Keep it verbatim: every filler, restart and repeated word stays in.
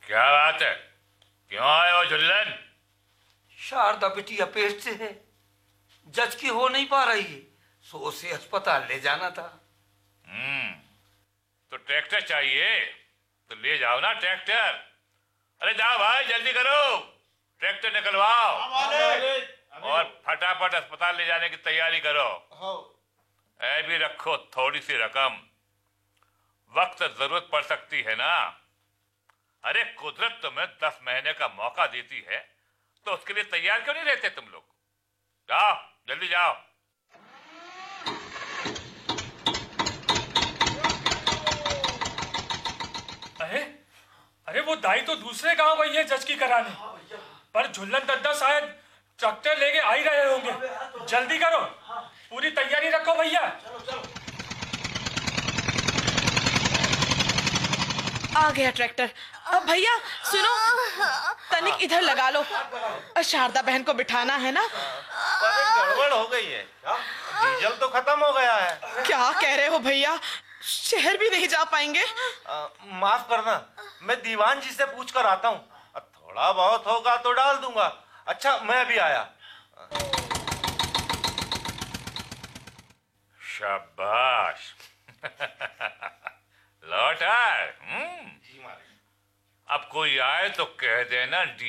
क्या बात है? क्यों आए हो झुल्लन? शारदा बिटिया पेट से है, जज की हो नहीं पा रही है, सो उसे अस्पताल ले जाना था। हम्म तो ट्रैक्टर चाहिए तो ले जाओ ना ट्रैक्टर। अरे जाओ भाई, जल्दी करो, ट्रैक्टर निकलवाओ और फटाफट अस्पताल ले जाने की तैयारी करो। ऐ भी रखो थोड़ी सी रकम, वक्त जरूरत पड़ सकती है ना। अरे कुदरत तुम्हें दस महीने का मौका देती है तो उसके लिए तैयार क्यों नहीं रहते तुम लोग? जाओ जल्दी जाओ। अरे अरे वो दाई तो दूसरे गांव गई है जज की कराने, पर झुल्लन दद्दा शायद ट्रैक्टर लेके आ ही रहे होंगे। जल्दी करो, पूरी तैयारी रखो भैया। आ गया ट्रैक्टर। अब भैया सुनो, तनिक इधर लगा लो, शारदा बहन को बिठाना है ना। अरे गड़बड़ हो गई है, डीजल तो खत्म हो गया है। क्या कह रहे हो भैया, शहर भी नहीं जा पाएंगे? आ, माफ करना, मैं दीवान जी से पूछ कर आता हूँ, थोड़ा बहुत होगा तो डाल दूंगा। अच्छा मैं भी आया। शाबाश लौट आए। हम्म अब कोई आए तो कह देना